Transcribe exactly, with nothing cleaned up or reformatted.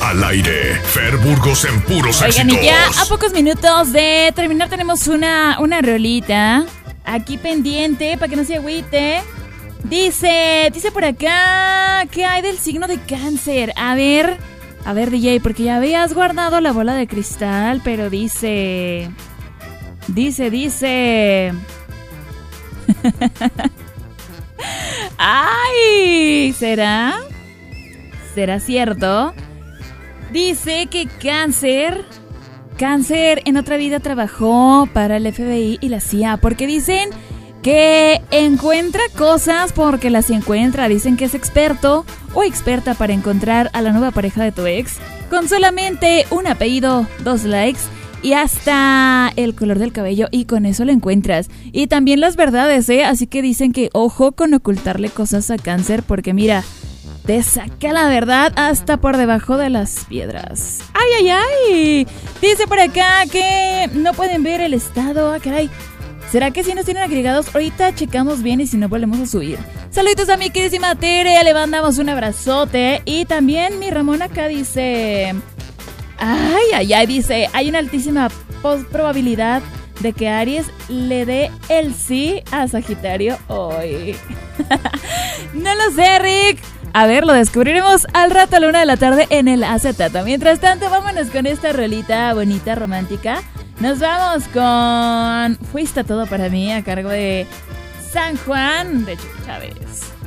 Al aire, Fer Burgos en puros Oigan, éxitos. y ya a pocos minutos de terminar tenemos una, una rolita aquí pendiente para que no se agüite. Dice, dice por acá, ¿qué hay del signo de Cáncer? A ver, a ver D J, porque ya habías guardado la bola de cristal, pero dice, dice, dice... ¡Ay! ¿Será? ¿Será cierto? Dice que Cáncer, Cáncer en otra vida trabajó para el F B I y la C I A, porque dicen que encuentra cosas porque las encuentra. Dicen que es experto o experta para encontrar a la nueva pareja de tu ex con solamente un apellido, dos likes y hasta el color del cabello, y con eso lo encuentras. Y también las verdades, ¿eh? Así que dicen que ojo con ocultarle cosas a Cáncer, porque mira, te saca la verdad hasta por debajo de las piedras. ¡Ay, ay, ay! Dice por acá que no pueden ver el estado. ¡Ah, caray! ¿Será que si nos tienen agregados? Ahorita checamos bien y si no volvemos a subir. Saluditos a mi queridísima Tere, le mandamos un abrazote. Y también mi Ramón acá dice... Ay, ay, ay, dice, hay una altísima probabilidad de que Aries le dé el sí a Sagitario hoy. No lo sé, Rick. A ver, lo descubriremos al rato a la una de la tarde en el A Z T. Mientras tanto, vámonos con esta rolita bonita, romántica. Nos vamos con Fuiste todo para mí, a cargo de San Juan de Chuy Chávez.